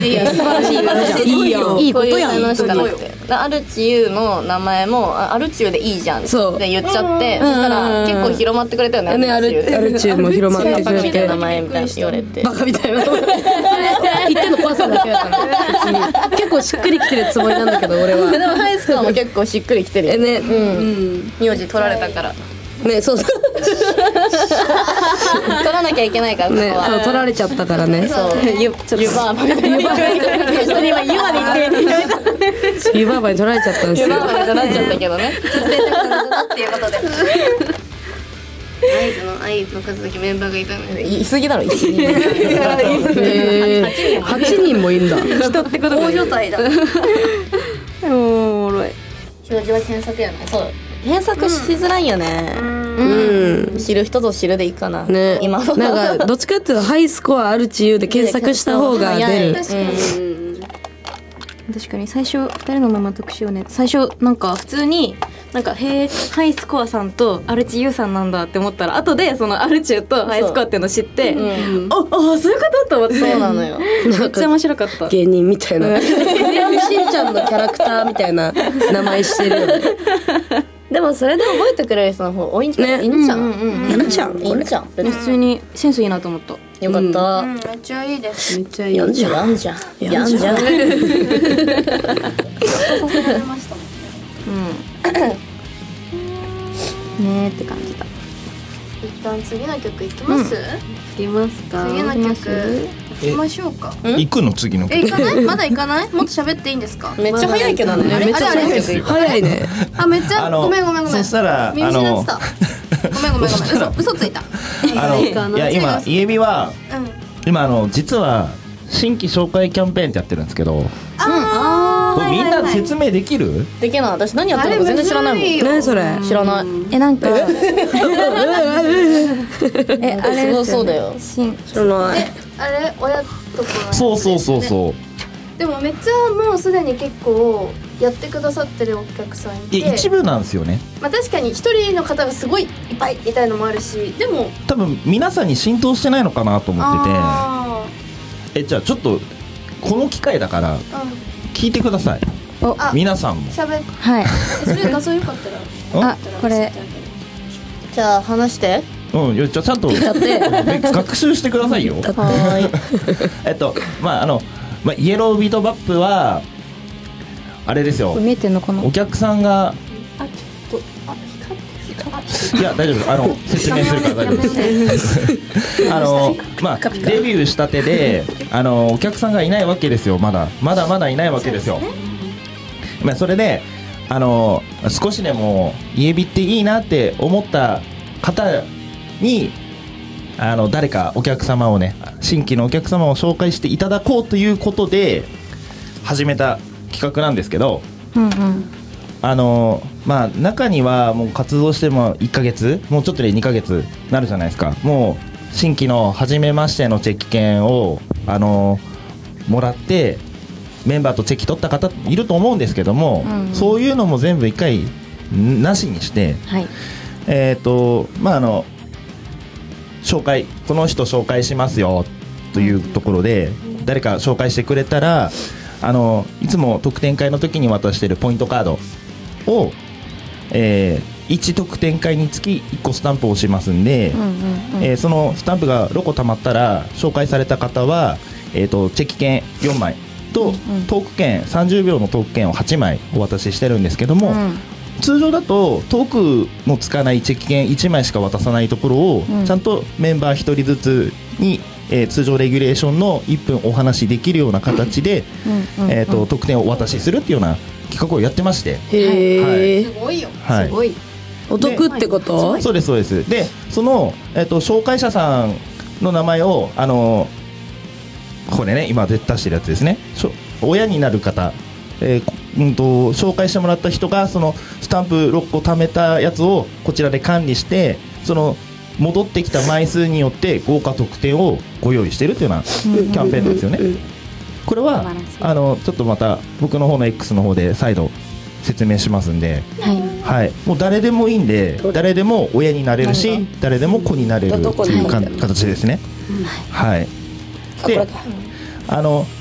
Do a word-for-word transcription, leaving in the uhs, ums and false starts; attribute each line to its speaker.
Speaker 1: いや素晴らしいことじゃん。いいよ、いいことやん。
Speaker 2: そういう才能しかなくて、アルチユの名前もアルチユでいいじゃんって言っちゃって、そしたら結構広まってくれたよね。
Speaker 3: ね、アルチユも広まってくれて、
Speaker 2: バカみたいな名前みたいな言われて、
Speaker 3: バカみたいな言ってんのパンさんだけだから結構しっくりきてるつもりなんだけど俺は。
Speaker 2: でもハイスコアも結構しっくりきてるよ
Speaker 3: ね。
Speaker 2: うん名字取られたから
Speaker 3: ね、そうそう
Speaker 2: 取らなきゃいけないから
Speaker 3: ね、そう取られちゃったからね。
Speaker 2: そうユバーバユバー今ユバで言って
Speaker 3: ユバーバに取られちゃったんですよ。
Speaker 2: ユバーバに取られちゃったけどねっていうことで合図の愛の数だけメンバーがいたので言い過ぎだろ一人
Speaker 3: はちにんもいるんだ。
Speaker 2: 人ってこと大所帯だ
Speaker 3: おもろい。
Speaker 2: 表示は検索やね。そう検索しづらいよね。
Speaker 3: うん、
Speaker 2: 知る人ぞ知るでいいかな。ね、今は
Speaker 3: なんかどっちかっていうとハイスコアアルチユで検索した方が出る。
Speaker 1: 確かに、確かに最初ふたりのまま特集をね、最初なんか普通になんかへえハイスコアさんとアルチユさんなんだって思ったら、後でそのアルチユとハイスコアっていうのを知って、うん、ああそういうことと思って。
Speaker 2: そうなのよ。
Speaker 1: めっちゃ面白かった。
Speaker 3: 芸人みたいな。しんちゃんのキャラクターみたいな名前してるよね。
Speaker 2: でもそれで覚えてくれる人の方多いんじゃない？いいんじゃん。
Speaker 3: いいんじゃん。
Speaker 2: いいんじゃん。
Speaker 1: 普通にセンスいいなと思った。
Speaker 2: よかった。
Speaker 4: めっちゃいいです。
Speaker 3: めっちゃいい。やん
Speaker 2: じゃん。やんじゃん。やんじゃん。
Speaker 1: ねって感じだ。
Speaker 4: 一旦次の曲いきます？
Speaker 1: いきますか。
Speaker 4: 次の曲行きましょうか。
Speaker 5: 行くの次の曲。
Speaker 4: え、行かない？まだ行かない？もっと喋っていいんですか？
Speaker 2: めっちゃ早いけどね。めっちゃ早い曲。
Speaker 3: 早いね。
Speaker 4: あ、めっちゃごめんごめんごめん。
Speaker 5: そしたら
Speaker 4: 見失ってた。ごめんごめんごめん。嘘嘘ついた。
Speaker 5: あのいや今イエビは今あの実は新規紹介キャンペーンってやってるんですけど。
Speaker 4: あ
Speaker 5: あ。みんな説明できる？
Speaker 2: できない。私何やってるのか全然知らないもん。
Speaker 3: 何それ？
Speaker 2: 知らない。
Speaker 1: え、なんかえ、あれ
Speaker 2: そうそうだよ。
Speaker 3: 知らない。
Speaker 4: あれ親と子。
Speaker 5: そうそうそうそう。
Speaker 4: でもめっちゃもうすでに結構やってくださってるお客さんいて。
Speaker 5: いや一部なんですよね。
Speaker 4: まあ確かに一人の方がすごいいっぱいみたいのもあるし、でも
Speaker 5: 多分皆さんに浸透してないのかなと思ってて。え、じゃあちょっとこの機会だから聞いてください。皆さんも。
Speaker 4: しゃべ。
Speaker 1: はい。
Speaker 4: それ画像よかったら。
Speaker 1: あ、これ。
Speaker 2: じゃあ話して。
Speaker 5: うん、じゃあちゃんと学習してくださいよ。はい。えっとまああのまあイエロービートバップはあれですよ。
Speaker 1: 見えてんのかな。
Speaker 5: お客さんが。
Speaker 4: あ、ちょっとあ光ってる。
Speaker 5: いや大丈夫。あの説明するから大丈夫です。あのまあデビューしたてであのお客さんがいないわけですよ。まだまだまだいないわけですよ。まあそれであの少しでも家ビっていいなって思った方にあの誰かお客様をね新規のお客様を紹介していただこうということで始めた企画なんですけど、
Speaker 1: うんうん、
Speaker 5: あのまあ中にはもう活動してもいっかげつもうちょっとでにかげつなるじゃないですか。もう新規の初めましてのチェキ券をあのもらってメンバーとチェキ取った方いると思うんですけども、うんうん、そういうのも全部一回なしにして、
Speaker 1: はい、
Speaker 5: えっとまああの紹介この人紹介しますよというところで、うん、誰か紹介してくれたらあのいつも特典会の時に渡しているポイントカードを、えー、いち特典会につきいっこスタンプを押しますんで、うんうんうんえー、そのスタンプがろこたまったら紹介された方は、えー、とチェキ券よんまいと、うんうん、トーク券さんじゅうびょうのトーク券をはちまいお渡ししてるんですけども、うん、通常だとトークもつかないチェキ券いちまいしか渡さないところを、うん、ちゃんとメンバーひとりずつに、えー、通常レギュレーションのいっぷんお話できるような形で、うんうん、えー、と特典をお渡しするっていうような企画をやってまして、
Speaker 3: へー、
Speaker 4: すごいよ、
Speaker 5: はい、
Speaker 4: すごい
Speaker 3: お得ってこと？
Speaker 5: そうですそうです。でその、えー、と紹介者さんの名前をあのこれね今出してるやつですね。親になる方、えーうん、と紹介してもらった人がそのスタンプろっこ貯めたやつをこちらで管理してその戻ってきた枚数によって豪華特典をご用意しているというようなキャンペーンなんですよね。これはあのちょっとまた僕の方の X の方で再度説明しますんで、はいはい、もう誰でもいいんで誰でも親になれるし誰でも子になれるというか形ですね。はい、であの